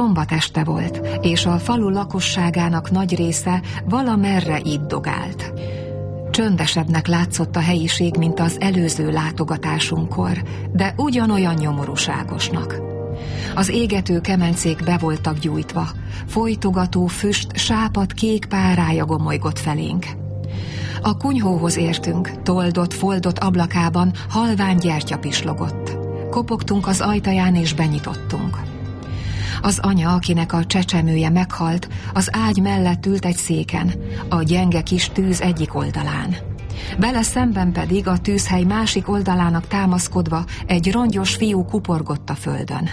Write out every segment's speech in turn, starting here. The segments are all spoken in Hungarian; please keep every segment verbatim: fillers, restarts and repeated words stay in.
Szombat este volt, és a falu lakosságának nagy része valamerre iddogált. Csöndesebbnek látszott a helyiség, mint az előző látogatásunkkor, de ugyanolyan nyomorúságosnak. Az égető kemencék be voltak gyújtva, folytogató füst sápadt kék párája gomolygott felénk. A kunyhóhoz értünk, toldott, foldott ablakában halvány gyertya pislogott. Kopogtunk az ajtaján és benyitottunk. Az anya, akinek a csecsemője meghalt, az ágy mellett ült egy széken, a gyenge kis tűz egyik oldalán. Vele szemben pedig a tűzhely másik oldalának támaszkodva egy rongyos fiú kuporgott a földön.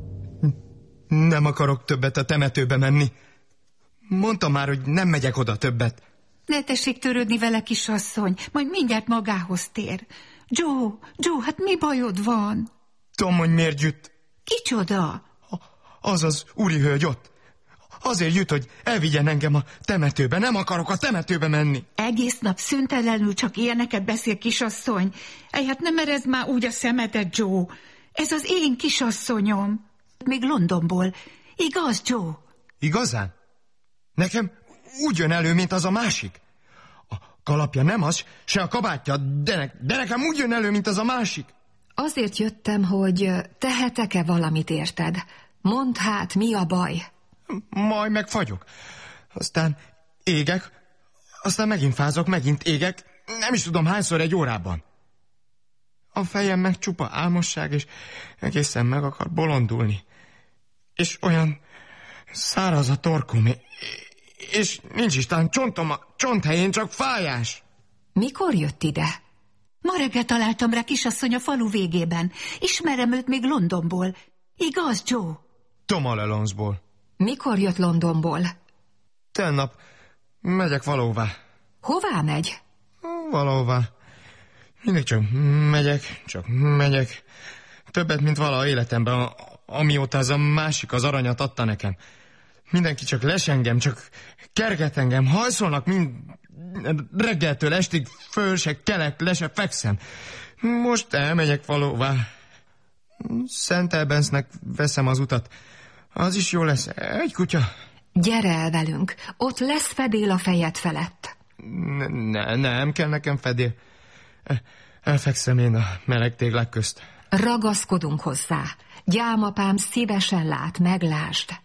Nem akarok többet a temetőbe menni. Mondtam már, hogy nem megyek oda többet. Ne tessék törődni vele, kisasszony, majd mindjárt magához tér. Joe, Joe, hát mi bajod van? Tudom, hogy miért jut. Kicsoda? Az az úri hölgy ott. Azért jut, hogy elvigyen engem a temetőbe. Nem akarok a temetőbe menni. Egész nap szüntelenül csak ilyeneket beszél, kisasszony. Ej, hát nem erezd már úgy a szemetet, Joe. Ez az én kisasszonyom. Még Londonból. Igaz, Joe? Igazán? Nekem úgy jön elő, mint az a másik. A kalapja nem az, se a kabátja, de, ne, de nekem úgy jön elő, mint az a másik. Azért jöttem, hogy tehetek-e valamit érted? Mondd hát, mi a baj? Majd megfagyok. Aztán égek, aztán megint fázok, megint égek. Nem is tudom hányszor egy órában. A fejem meg csupa álmosság, és egészen meg akar bolondulni. És olyan száraz a torkom, és nincs is talán csontom a csonthelyén, csak fájás. Mikor jött ide? Ma reggel találtam rá, kisasszony, a falu végében. Ismerem őt még Londonból. Igaz, Joe? Tom Alelonsból. Mikor jött Londonból? Tennap megyek valóvá. Hová megy? Valóvá. Mindig csak megyek, csak megyek. Többet, mint valaha életemben, amióta ez a másik az aranyat adta nekem. Mindenki csak les engem, csak kerget engem, hajszolnak mind reggeltől estig, föl se kelek, le se fekszem. Most elmegyek valóvá. Szent Albansnek veszem az utat. Az is jó lesz, egy kutya. Gyere el velünk, ott lesz fedél a fejed felett. Ne, ne, nem kell nekem fedél. Elfekszem én a meleg téglák közt. Ragaszkodunk hozzá. Gyámapám szívesen lát, meglásd.